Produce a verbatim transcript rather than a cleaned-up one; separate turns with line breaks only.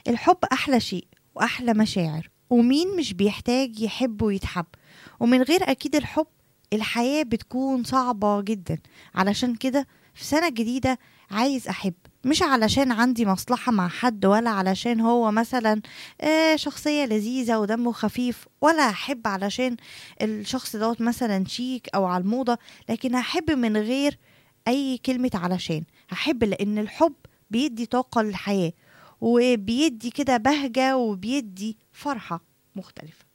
الحب أحلى شيء وأحلى مشاعر، ومين مش بيحتاج يحب ويتحب؟ ومن غير أكيد الحب الحياة بتكون صعبة جدا. علشان كده في سنة جديدة عايز أحب، مش علشان عندي مصلحة مع حد، ولا علشان هو مثلا آه شخصية لذيذة ودمه خفيف، ولا أحب علشان الشخص دوت مثلا شيك أو على الموضة. لكن هحب من غير أي كلمة علشان. هحب لأن الحب بيدي طاقة للحياة، وبيدي كده بهجة، وبيدي فرحة مختلفة.